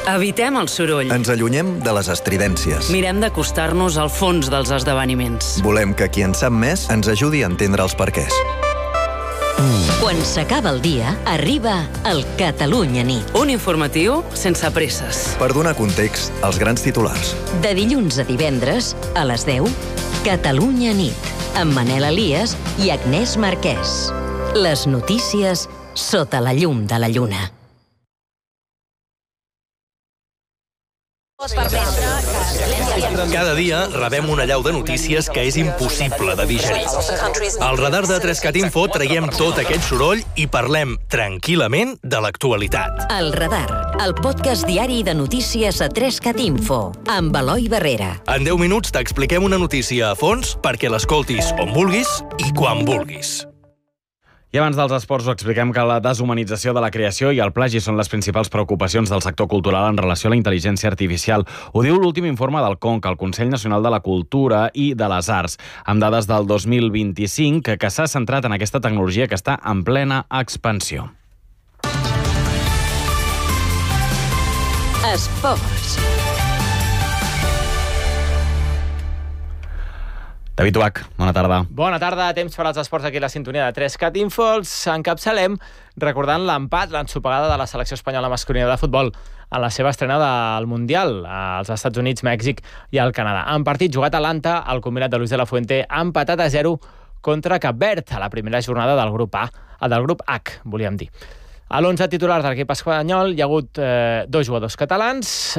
Evitem el soroll. Ens allunyem de les estridències. Mirem d'acostar-nos al fons dels esdeveniments. Volem que qui en sap més ens ajudi a entendre els perquès. Quan s'acaba el dia, arriba el Catalunya Nit. Un informatiu sense presses. Per donar context als grans titulars. De dilluns a divendres, a les 10, Catalunya Nit, amb Manel Elias i Agnès Marquès. Les notícies sota la llum de la lluna. Cada dia rebem una allau de notícies que és impossible de digerir. Al radar de 3cat Info traiem tot aquest soroll i parlem tranquil·lament de l'actualitat. El Radar, el podcast diari de notícies a 3cat Info, amb Eloi Barrera. En 10 minuts t'expliquem una notícia a fons perquè l'escoltis on vulguis i quan vulguis. I abans dels esports ho expliquem que la deshumanització de la creació i el plagi són les principals preocupacions del sector cultural en relació a la intel·ligència artificial. Ho diu l'últim informe del CONC, el Consell Nacional de la Cultura i de les Arts, amb dades del 2025 que s'ha centrat en aquesta tecnologia que està en plena expansió. Esports. David Ubach, bona tarda. Bona tarda, temps per als esports aquí a la sintonia de 3cat Info. Els encapçalem recordant l'empat, l'ensopegada de la selecció espanyola masculina de futbol en la seva estrena del Mundial als Estats Units, Mèxic i al Canadà. En partit jugat a Atlanta, el combinat de Luis de la Fuente ha empatat a 0 contra Cap Verd a la primera jornada del grup A, del grup H, volíem dir. A l'11 titular de l'equip espanyol hi ha hagut dos jugadors catalans,